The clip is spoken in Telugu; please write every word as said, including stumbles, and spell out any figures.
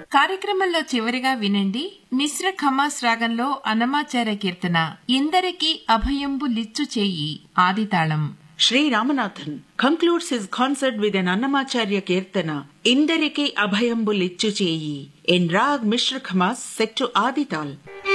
కార్యక్రమంలో చివరిగా వినండి మిశ్ర ఖమాస్ రాగంలో అన్నమాచార్య కీర్తన ఇందరికి అభయంబు లిచ్చు చేయి ఆదితాళం. Sri Ramanathan concludes his concert with an Annamacharya Kirtana, Indariki Abhayambu Lichu Cheyi, in Rag Mishra Khamas set to Adital.